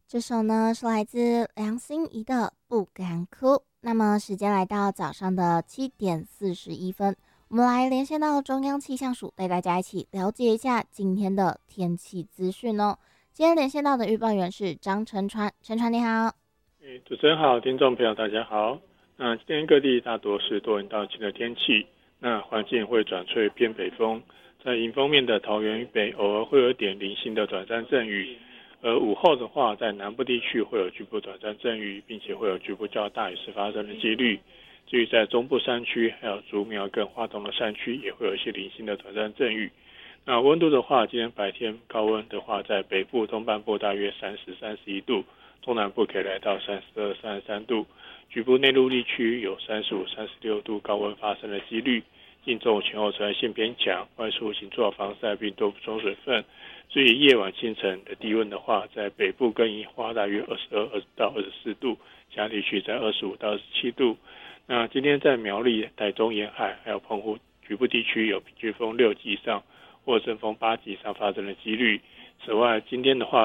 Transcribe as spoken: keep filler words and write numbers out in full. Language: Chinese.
这首呢是来自梁心颐的《不敢哭》。那么时间来到早上的七点四十一分，我们来连线到中央气象署，带大家一起了解一下今天的天气资讯哦。今天连线到的预报员是张晨川，晨川你好。 诶，主持人好，听众朋友大家好。那今天各地大多是多云到晴的天气，那环境会转吹偏北风，在迎风面的桃园以北偶尔会有一点零星的短暂阵雨，而午后的话，在南部地区会有局部短暂阵雨，并且会有局部较大雨势发生的几率。至于在中部山区，还有竹苗跟花东的山区，也会有一些零星的短暂阵雨。那温度的话，今天白天高温的话，在北部东半部大约三十、三十一度，中南部可以来到三十二、三十三度，局部内陆地区有三十五、三十六度高温发生的几率。近中午前后紫外线偏强，外出请做好防晒并多补充水分。至于夜晚清晨的低温的话，在北部跟宜花大约二十二到二十四度，其他地区在二十五到二十七度。那今天在苗栗、台中沿海还有澎湖局部地区有平均风六级以上或阵风八级以上发生的几率。此外，今天的话